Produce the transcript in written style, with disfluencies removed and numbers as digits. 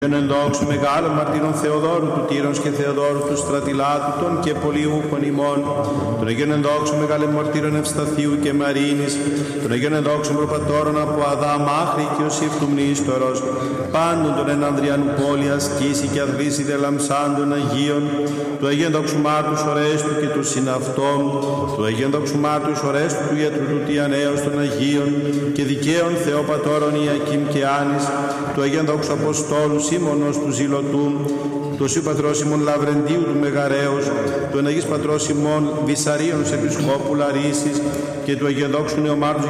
Τον ενδόξου μεγάλων μαρτύρων Θεοδόρου του Τύρος και Θεοδόρου του Στρατιλάτου των και πολιούχων ημών, τον Αγίον ενδόξου μεγάλων μαρτύρων Ευσταθίου και Μαρίνης, τον Αγίον ενδόξου προπατώρων από Αδάμ άχρη και Ιωσήφ του Μνήστορος, πάντων των ενανδριανού πόλη ασκήσει και αδλήσει δελαμψάντων Αγίων, του Αγίου ενδόξου Μάρτου Ορέστου και του συναυτών, του Αγίου ενδόξου Μάρτου Ορέστου του Ιατρού του Τιανέως των Αγίων και δικαίων Θεοπατώρων Ιακήμ και Άνης, του Αγίου ενδόξου Αποστόλου Σίμωνος του Ζηλωτού, του Οσίου Πατρός ημών Λαβρεντίου του Μεγαρέως, του Αγίου Πατρός ημών Βυσαρίων Επισκόπου Λαρίσης και του Αγίου ενδόξου Νεομάρτους